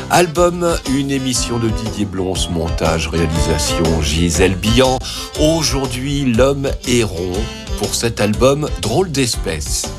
Album, une émission de Didier Blons, montage, réalisation Gisèle Billan. Aujourd'hui, l'homme héron pour cet album Drôle d'espèce.